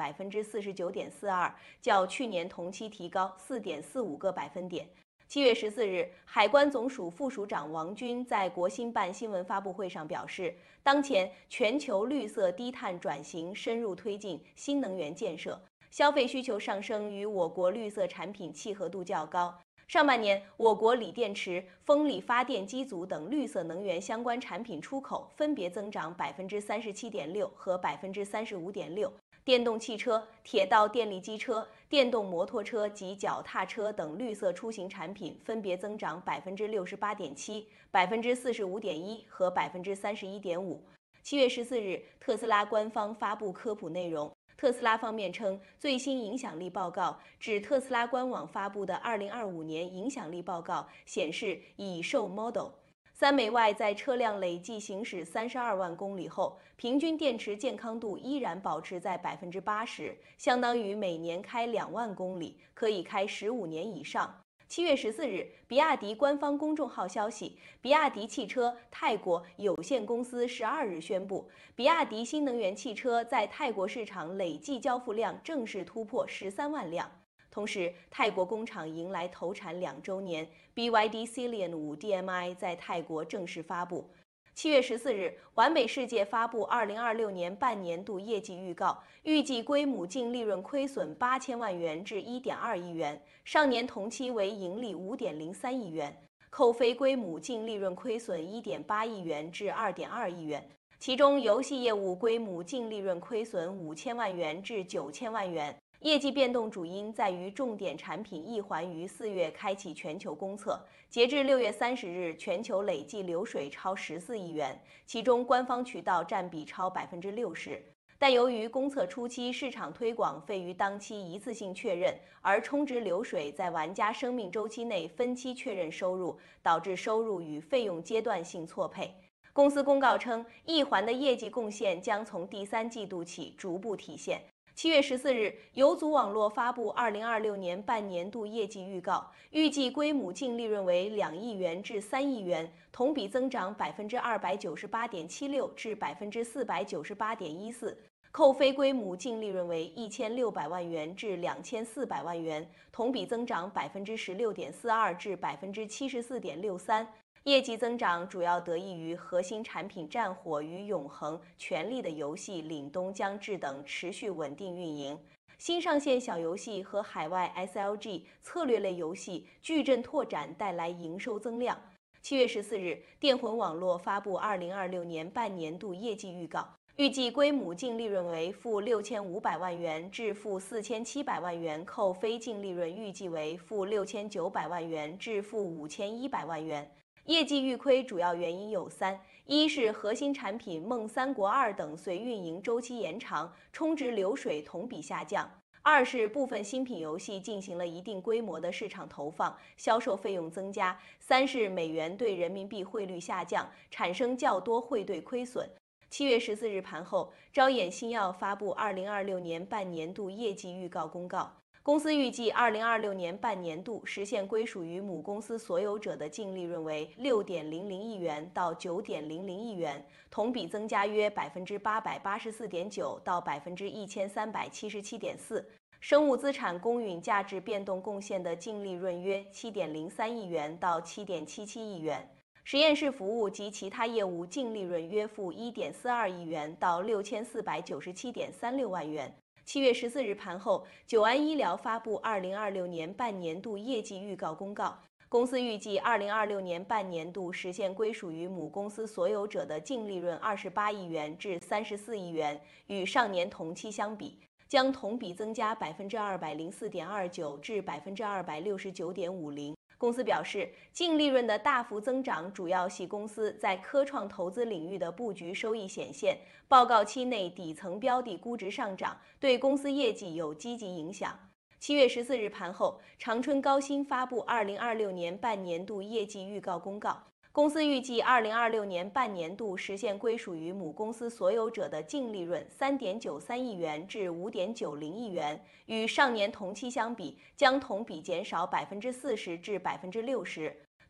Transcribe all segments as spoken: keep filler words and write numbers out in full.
百分之四十九点四二，较去年同期提高四点四五个百分点。七月十四日，海关总署副署长王军在国新办新闻发布会上表示，当前全球绿色低碳转型深入推进新能源建设，消费需求上升与我国绿色产品契合度较高。上半年，我国锂电池、风力发电机组等绿色能源相关产品出口分别增长百分之三十七点六和百分之三十五点六。电动汽车、铁道电力机车、电动摩托车及脚踏车等绿色出行产品分别增长百分之六十八点七、百分之四十五点一和百分之三十一点五。七月十四日，特斯拉官方发布科普内容。特斯拉方面称，最新影响力报告指特斯拉官网发布的二零二五年影响力报告显示，已售 Model 三美 Y 在车辆累计行驶三十二万公里后，平均电池健康度依然保持在百分之八十，相当于每年开两万公里，可以开十五年以上。七月十四日，比亚迪官方公众号消息，比亚迪汽车泰国有限公司十二日宣布，比亚迪新能源汽车在泰国市场累计交付量正式突破十三万辆。同时，泰国工厂迎来投产两周年 ，B Y D Ceylon 五 D M I 在泰国正式发布。七月十四日，完美世界发布二零二六年半年度业绩预告，预计归母净利润亏损八千万元至一点二亿元，上年同期为盈利五点零三亿元，扣非归母净利润亏损一点八亿元至二点二亿元。其中，游戏业务归母净利润亏损五千万元至九千万元。业绩变动主因在于重点产品一环于四月开启全球公测，截至六月三十日，全球累计流水超十四亿元，其中官方渠道占比超百分之六十。但由于公测初期市场推广费于当期一次性确认，而充值流水在玩家生命周期内分期确认收入，导致收入与费用阶段性错配。公司公告称，一环的业绩贡献将从第三季度起逐步体现。七月十四日，游族网络发布二零二六年半年度业绩预告，预计归母净利润为两亿元至三亿元，同比增长百分之二百九十八点七六至百分之四百九十八点一四，扣非归母净利润为一千六百万元至两千四百万元，同比增长百分之十六点四二至百分之七十四点六三。业绩增长主要得益于核心产品战火与永恒、权力的游戏、凛冬将至等持续稳定运营。新上线小游戏和海外 S L G 策略类游戏矩阵拓展带来营收增量。七月十四日，电魂网络发布二零二六年半年度业绩预告，预计归母净利润为负六千五百万元至负四千七百万元，扣非净利润预计为负六千九百万元至负五千一百万元。业绩预亏主要原因有三：一是核心产品《梦三国二》等随运营周期延长，充值流水同比下降；二是部分新品游戏进行了一定规模的市场投放，销售费用增加；三是美元对人民币汇率下降，产生较多汇兑亏损。七月十四日盘后，招眼新药发布二零二六年半年度业绩预告公告。公司预计二零二六年半年度实现归属于母公司所有者的净利润为六点零零亿元到九点零零亿元，同比增加约百分之八百八十四点九到百分之一千三百七十七点四。生物资产公允价值变动贡献的净利润约七点零三亿元到七点七七亿元。实验室服务及其他业务净利润约负一点四二亿元到六千四百九十七点三六万元。七月十四日盘后，九安医疗发布二零二六年半年度业绩预告公告。公司预计二零二六年半年度实现归属于母公司所有者的净利润二十八亿元至三十四亿元，与上年同期相比，将同比增加百分之二百零四点二九至百分之二百六十九点五零。公司表示，净利润的大幅增长主要系公司在科创投资领域的布局收益显现，报告期内底层标的估值上涨，对公司业绩有积极影响。七月十四日盘后，长春高新发布二零二六年半年度业绩预告公告。公司预计二零二六年半年度实现归属于母公司所有者的净利润三点九三亿元至五点九零亿元，与上年同期相比，将同比减少百分之四十至百分之六十。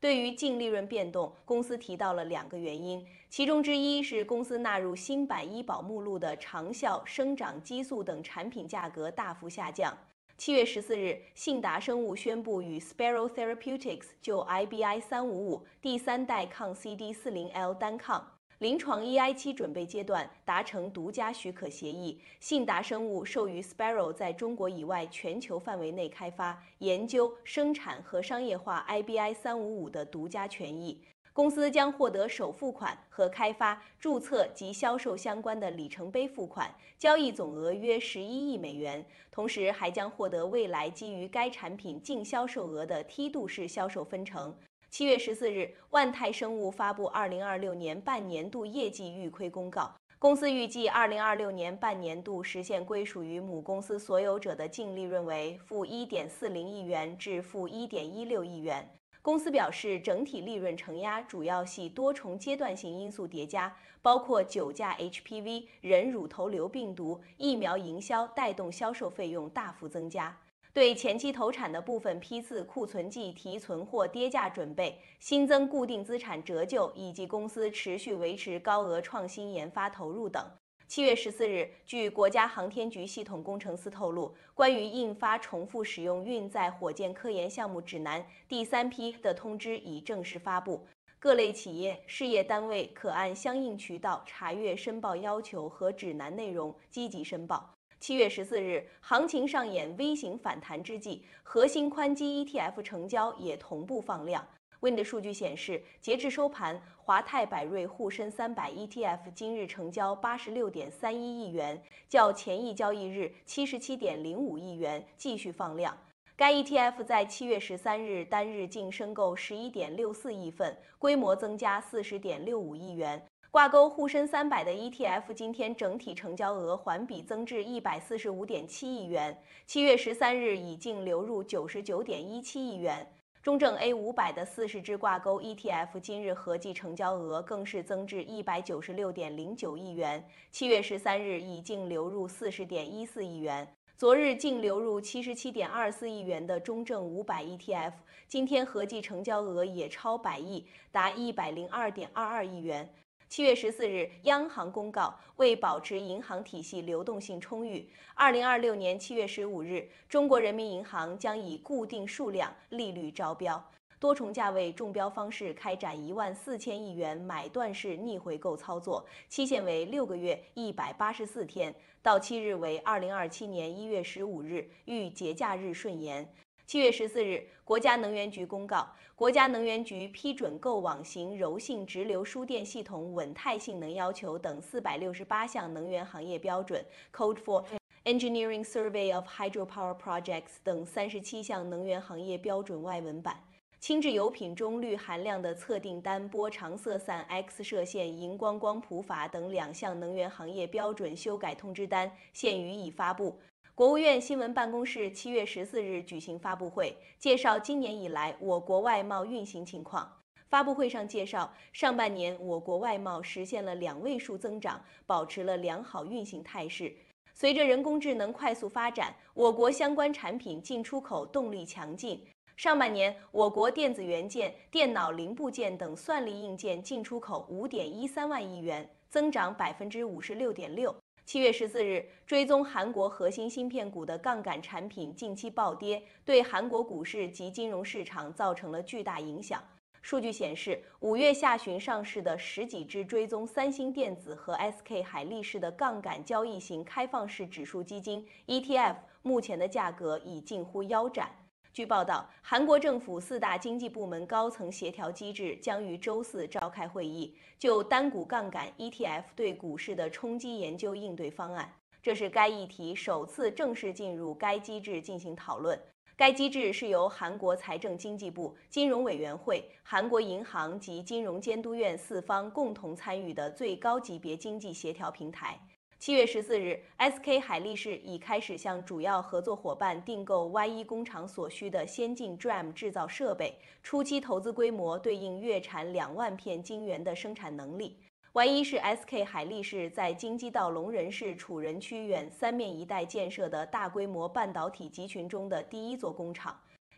对于净利润变动，公司提到了两个原因，其中之一是公司纳入新版医保目录的长效、生长激素等产品价格大幅下降。七月十四日，信达生物宣布与 Sparrow Therapeutics 就 I B I 三五五第三代抗 C D 四十 L 单抗临床 E I 期准备阶段达成独家许可协议，信达生物授予 Sparrow 在中国以外全球范围内开发、研究、生产和商业化 I B I 三五五的独家权益。公司将获得首付款和开发、注册及销售相关的里程碑付款，交易总额约十一亿美元，同时还将获得未来基于该产品净销售额的梯度式销售分成。七月十四日，万泰生物发布二零二六年半年度业绩预亏公告。公司预计二零二六年半年度实现归属于母公司所有者的净利润为负一点四零亿元至负一点一六亿元。公司表示，整体利润承压主要系多重阶段性因素叠加，包括酒驾 H P V、人乳头瘤病毒、疫苗营销带动销售费用大幅增加。对前期投产的部分批次库存季提存或跌价准备、新增固定资产折旧以及公司持续维持高额创新研发投入等。七月十四日，据国家航天局系统工程司透露，关于印发重复使用运载火箭科研项目指南第三批的通知已正式发布，各类企业、事业单位可按相应渠道查阅申报要求和指南内容，积极申报。七月十四日，行情上演 V 型反弹之际，核心宽基 E T F 成交也同步放量。Wind 数据显示，截至收盘，华泰柏瑞沪深三百 E T F 今日成交八十六点三一亿元，较前一交易日七十七点零五亿元继续放量。该 E T F 在七月十三日单日净申购十一点六四亿份，规模增加四十点六五亿元。挂钩沪深三百的 E T F 今天整体成交额环比增至一百四十五点七亿元，七月十三日已净流入九十九点一七亿元。中证 A 五百的四十只挂钩 E T F 今日合计成交额更是增至一百九十六点零九亿元，七月十三日已净流入四十点一四亿元。昨日净流入七十七点二四亿元的中证五百 E T F， 今天合计成交额也超百亿，达一百零二点二二亿元。七月十四日，央行公告，为保持银行体系流动性充裕，二零二六年七月十五日，中国人民银行将以固定数量利率招标，多重价位中标方式开展一万四千亿元买断式逆回购操作，期限为六个月一百八十四天，到期日为二零二七年一月十五日，遇节假日顺延。七月十四日，国家能源局公告，国家能源局批准购网型柔性直流输电系统稳态性能要求等四百六十八项能源行业标准 （Code for Engineering Survey of Hydropower Projects） 等三十七项能源行业标准外文版。轻质油品中氯含量的测定单波长色散 X 射线荧光光谱法等两项能源行业标准修改通知单现予以发布。国务院新闻办公室七月十四日举行发布会，介绍今年以来我国外贸运行情况。发布会上介绍，上半年我国外贸实现了两位数增长，保持了良好运行态势。随着人工智能快速发展，我国相关产品进出口动力强劲。上半年，我国电子元件、电脑零部件等算力硬件进出口五点一三万亿元，增长百分之五十六点六。七月十四日，追踪韩国核心芯片股的杠杆产品近期暴跌，对韩国股市及金融市场造成了巨大影响。数据显示，五月下旬上市的十几只追踪三星电子和 S K 海力士的杠杆交易型开放式指数基金 E T F， 目前的价格已近乎腰斩。据报道，韩国政府四大经济部门高层协调机制将于周四召开会议，就单股杠杆 E T F 对股市的冲击研究应对方案。这是该议题首次正式进入该机制进行讨论。该机制是由韩国财政经济部、金融委员会、韩国银行及金融监督院四方共同参与的最高级别经济协调平台。七月十四日 ，S K 海力士已开始向主要合作伙伴订购 Y 一 工厂所需的先进 D R A M 制造设备，初期投资规模对应月产两万片晶圆的生产能力。Y 一 是 S K 海力士在京畿道龙仁市楚仁区远三面一带建设的大规模半导体集群中的第一座工厂。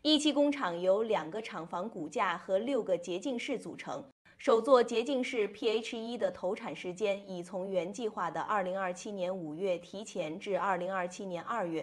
一期工厂由两个厂房骨架和六个洁净室组成。首座洁净室 P H 一 的投产时间已从原计划的二零二七年五月提前至二零二七年二月，